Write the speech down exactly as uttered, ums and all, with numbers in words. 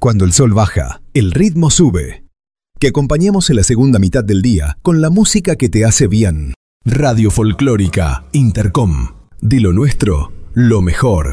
Cuando el sol baja, el ritmo sube. Que acompañemos en la segunda mitad del día con la música que te hace bien. Radio Folclórica Intercom. De lo nuestro, lo mejor.